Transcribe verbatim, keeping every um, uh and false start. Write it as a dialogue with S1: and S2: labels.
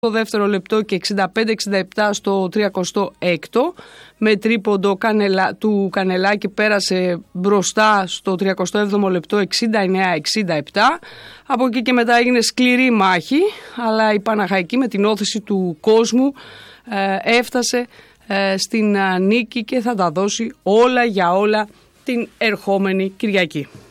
S1: Το δεύτερο λεπτό και εξήντα πέντε εξήντα επτά στο τριακοστό έκτο. Με τρίποντο Κανελα, του Κανελάκη πέρασε μπροστά στο τριακοστό έβδομο λεπτό εξήντα εννέα εξήντα επτά. Από εκεί και μετά έγινε σκληρή μάχη, αλλά η Παναχαϊκή με την όθηση του κόσμου ε, έφτασε ε, στην νίκη και θα τα δώσει όλα για όλα την ερχόμενη Κυριακή.